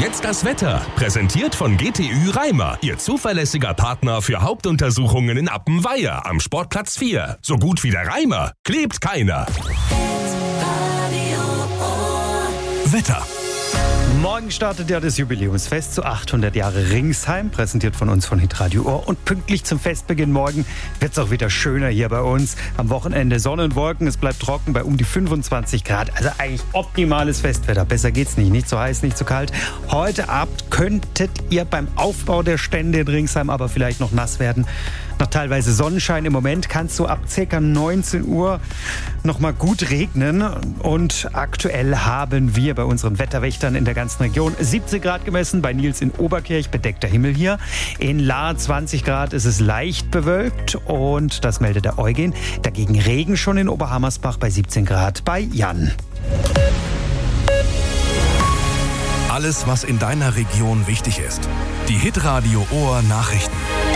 Jetzt das Wetter, präsentiert von GTÜ Reimer, Ihr zuverlässiger Partner für Hauptuntersuchungen in Appenweier am Sportplatz 4. So gut wie der Reimer klebt keiner. Wetter. Morgen startet ja das Jubiläumsfest zu 800 Jahre Ringsheim, präsentiert von uns von Hitradio Ohr. Und pünktlich zum Festbeginn morgen wird es auch wieder schöner hier bei uns. Am Wochenende Sonne und Wolken, es bleibt trocken bei um die 25 Grad. Also eigentlich optimales Festwetter, besser geht's nicht. Nicht zu heiß, nicht zu kalt. Heute Abend könntet ihr beim Aufbau der Stände in Ringsheim aber vielleicht noch nass werden. Nach teilweise Sonnenschein im Moment kann es so ab ca. 19 Uhr noch mal gut regnen. Und aktuell haben wir bei unseren Wetterwächtern in der ganzen Region 17 Grad gemessen. Bei Nils in Oberkirch bedeckter Himmel hier. In Lahr 20 Grad ist es leicht bewölkt und das meldet der Eugen. Dagegen Regen schon in Oberhammersbach bei 17 Grad bei Jan. Alles, was in deiner Region wichtig ist. Die Hitradio Ohr Nachrichten.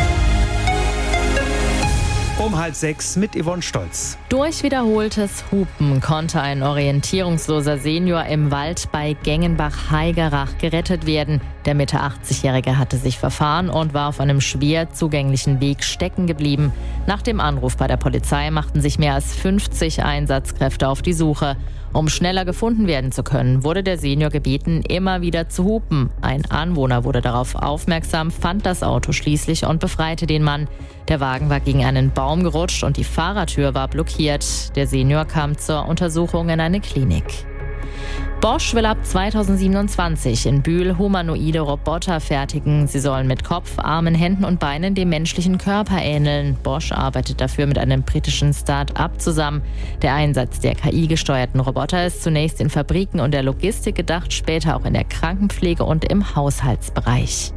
Um 5:30 mit Yvonne Stolz. Durch wiederholtes Hupen konnte ein orientierungsloser Senior im Wald bei Gengenbach-Heigerach gerettet werden. Der Mitte 80-Jährige hatte sich verfahren und war auf einem schwer zugänglichen Weg stecken geblieben. Nach dem Anruf bei der Polizei machten sich mehr als 50 Einsatzkräfte auf die Suche. Um schneller gefunden werden zu können, wurde der Senior gebeten, immer wieder zu hupen. Ein Anwohner wurde darauf aufmerksam, fand das Auto schließlich und befreite den Mann. Der Wagen war gegen einen Baum gerutscht und die Fahrertür war blockiert. Der Senior kam zur Untersuchung in eine Klinik. Bosch will ab 2027 in Bühl humanoide Roboter fertigen. Sie sollen mit Kopf, Armen, Händen und Beinen dem menschlichen Körper ähneln. Bosch arbeitet dafür mit einem britischen Start-up zusammen. Der Einsatz der KI-gesteuerten Roboter ist zunächst in Fabriken und der Logistik gedacht, später auch in der Krankenpflege und im Haushaltsbereich.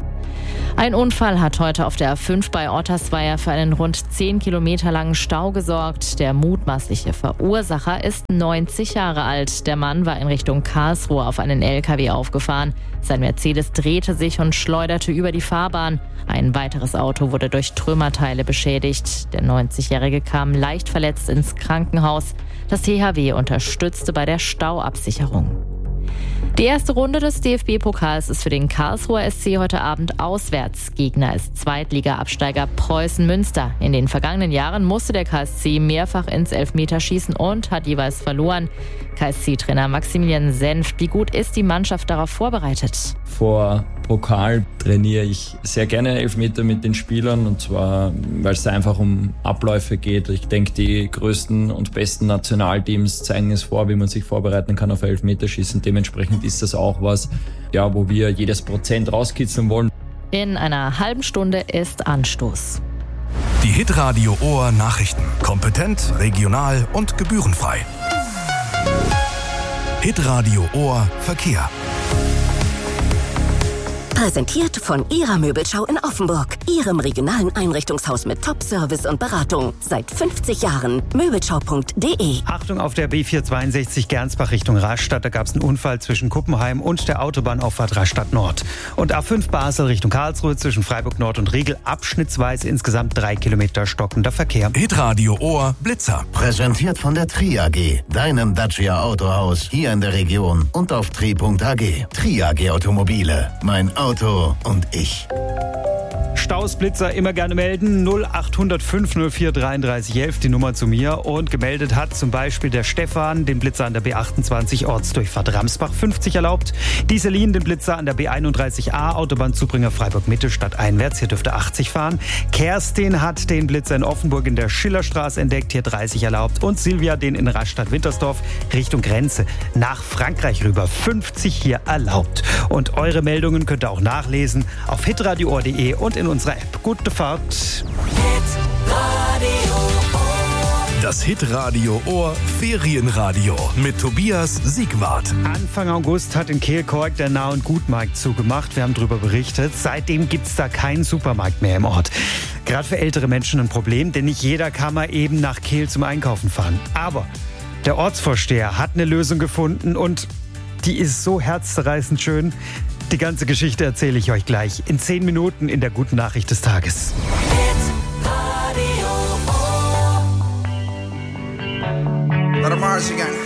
Ein Unfall hat heute auf der A5 bei Ottersweier für einen rund 10 Kilometer langen Stau gesorgt. Der mutmaßliche Verursacher ist 90 Jahre alt. Der Mann war in Richtung Karlsruhe auf einen LKW aufgefahren. Sein Mercedes drehte sich und schleuderte über die Fahrbahn. Ein weiteres Auto wurde durch Trümmerteile beschädigt. Der 90-Jährige kam leicht verletzt ins Krankenhaus. Das THW unterstützte bei der Stauabsicherung. Die erste Runde des DFB-Pokals ist für den Karlsruher SC heute Abend auswärts. Gegner ist Zweitliga-Absteiger Preußen Münster. In den vergangenen Jahren musste der KSC mehrfach ins Elfmeterschießen und hat jeweils verloren. KSC-Trainer Maximilian Senft, wie gut ist die Mannschaft darauf vorbereitet? Vor Pokal trainiere ich sehr gerne Elfmeter mit den Spielern, und zwar, weil es einfach um Abläufe geht. Ich denke, die größten und besten Nationalteams zeigen es vor, wie man sich vorbereiten kann auf Elfmeterschießen. Dementsprechend ist das auch was, wo wir jedes Prozent rauskitzeln wollen. In einer halben Stunde ist Anstoß. Die Hitradio Ohr Nachrichten. Kompetent, regional und gebührenfrei. Hitradio Ohr Verkehr. Präsentiert von Ihrer Möbelschau in Offenburg. Ihrem regionalen Einrichtungshaus mit Top-Service und Beratung. Seit 50 Jahren. Möbelschau.de. Achtung auf der B462 Gernsbach Richtung Rastatt. Da gab es einen Unfall zwischen Kuppenheim und der Autobahnauffahrt Rastatt Nord. Und A5 Basel Richtung Karlsruhe zwischen Freiburg Nord und Riegel. Abschnittsweise insgesamt 3 Kilometer stockender Verkehr. Hitradio Ohr Blitzer. Präsentiert von der Tri AG. Deinem Dacia Autohaus hier in der Region und auf tri.ag. Tri AG Automobile. Mein Auto und ich. Staus, Blitzer immer gerne melden. 0800 504 33 11 die Nummer zu mir. Und gemeldet hat zum Beispiel der Stefan den Blitzer an der B28 Ortsdurchfahrt Ramsbach 50 erlaubt. Die Celine den Blitzer an der B31A Autobahnzubringer Freiburg Mitte stadteinwärts. Hier dürfte 80 fahren. Kerstin hat den Blitzer in Offenburg in der Schillerstraße entdeckt. Hier 30 erlaubt. Und Silvia den in Rastatt-Wintersdorf Richtung Grenze nach Frankreich rüber 50 hier erlaubt. Und eure Meldungen könnt ihr auch nachlesen auf hitradioohr.de und in unserer App. Gute Fahrt. Das Hitradio Ohr Ferienradio mit Tobias Siegwart. Anfang August hat in Kehlkork der Nah- und Gutmarkt zugemacht. Wir haben darüber berichtet. Seitdem gibt es da keinen Supermarkt mehr im Ort. Gerade für ältere Menschen ein Problem, denn nicht jeder kann mal eben nach Kehl zum Einkaufen fahren. Aber der Ortsvorsteher hat eine Lösung gefunden und die ist so herzzerreißend schön. Die ganze Geschichte erzähle ich euch gleich in 10 Minuten in der guten Nachricht des Tages. Let 'em Mars again.